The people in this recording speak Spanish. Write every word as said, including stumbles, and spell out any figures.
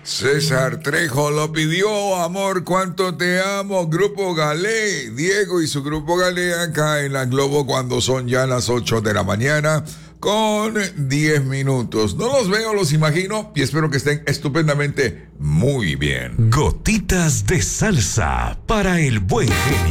César Trejo lo pidió, amor, cuánto te amo, Grupo Galé, Diego y su Grupo Galé acá en la Globo cuando son ya las ocho de la mañana con diez minutos. No los veo, los imagino y espero que estén estupendamente muy bien. Gotitas de salsa para el buen genio.